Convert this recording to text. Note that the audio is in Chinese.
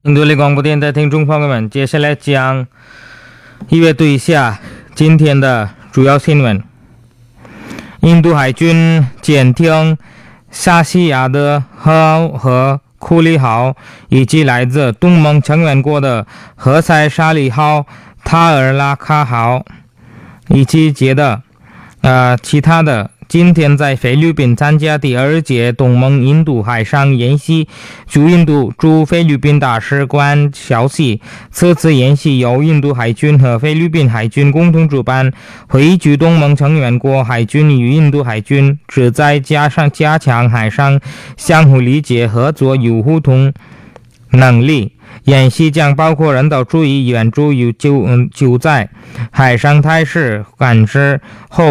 印度力广播电台听众朋友们，接下来将阅读一下今天的主要新闻。印度海军舰艇沙西亚德号和库里号以及来自东盟成员国的何塞沙里号、塔尔拉卡号以及其他的今天在菲律宾参加第2届东盟印度海上演习。驻印度驻菲律宾大使馆消息，此次演习由印度海军和菲律宾海军共同主办，汇聚东盟成员国海军与印度海军，旨在加强海上相互理解、合作与互通能力。演习将包括人道主义援助与救灾、海上态势感知后